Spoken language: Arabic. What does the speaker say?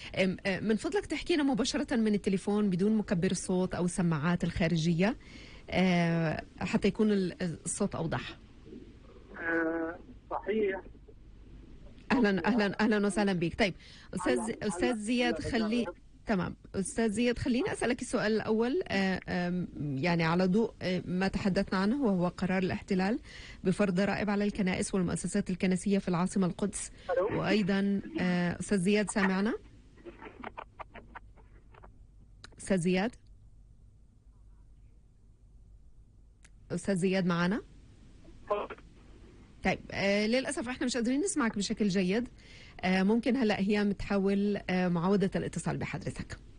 من فضلك تحكينا مباشرة من التليفون بدون مكبر الصوت أو السماعات الخارجية حتى يكون الصوت أوضح. صحيح. أهلا وسهلا بك. طيب أستاذ زياد تمام. أستاذ زياد، خليني أسألك السؤال الأول يعني على ضوء ما تحدثنا عنه، وهو قرار الاحتلال بفرض ضرائب على الكنائس والمؤسسات الكنسية في العاصمة القدس. وأيضا أستاذ زياد سامعنا؟ أستاذ زياد؟ أستاذ زياد معنا؟ طيب للأسف احنا مش قادرين نسمعك بشكل جيد. ممكن هلأ هي بتحاول معاودة الاتصال بحضرتك.